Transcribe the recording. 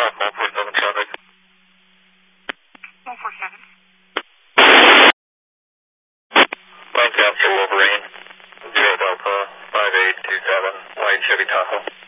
147 traffic. 147. Lancaster Wolverine, 0 Delta, 5827, white Chevy Tahoe.